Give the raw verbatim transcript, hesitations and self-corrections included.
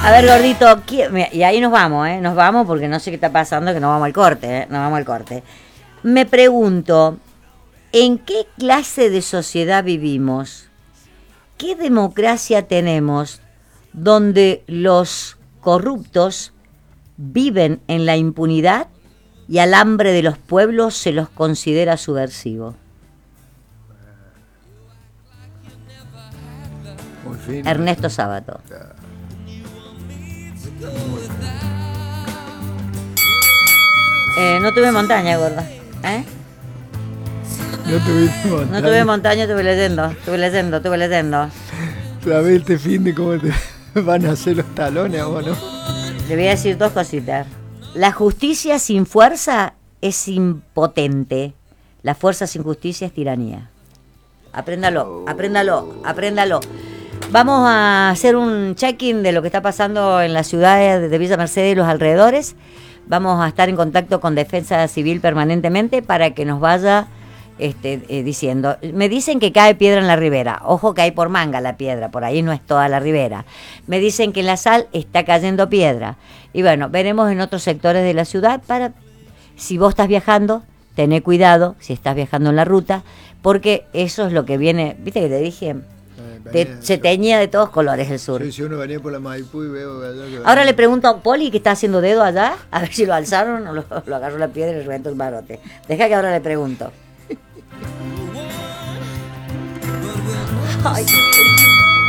A ver, gordito, ¿quién? Y ahí nos vamos, ¿eh? Nos vamos porque no sé qué está pasando, que nos vamos al corte, ¿eh? Nos vamos al corte. Me pregunto, ¿en qué clase de sociedad vivimos? ¿Qué democracia tenemos donde los corruptos viven en la impunidad y al hambre de los pueblos se los considera subversivo? Ernesto Sábato. Eh, no tuve montaña, gorda. ¿Eh? No tuviste montaña. No tuve montaña, estuve leyendo, estuve leyendo, estuve leyendo. ¿Sabes este fin de cómo te van a hacer los talones a vos, no? Le voy a decir dos cositas. La justicia sin fuerza es impotente. La fuerza sin justicia es tiranía. Apréndalo, apréndalo, apréndalo. Vamos a hacer un check-in de lo que está pasando en las ciudades de Villa Mercedes y los alrededores. Vamos a estar en contacto con Defensa Civil permanentemente para que nos vaya este, eh, diciendo. Me dicen que cae piedra en la ribera. Ojo que hay por manga la piedra, por ahí no es toda la ribera. Me dicen que en La Sal está cayendo piedra. Y bueno, veremos en otros sectores de la ciudad para, si vos estás viajando, tené cuidado si estás viajando en la ruta, porque eso es lo que viene, viste que te dije, te, se teñía de todos colores el sur. Sí, si uno venía por la Maipú y veo allá que Ahora le pregunto a Poli que está haciendo dedo allá, a ver si lo alzaron o lo, lo agarró la piedra y le reventó el barote. Deja que ahora le pregunto. Ay,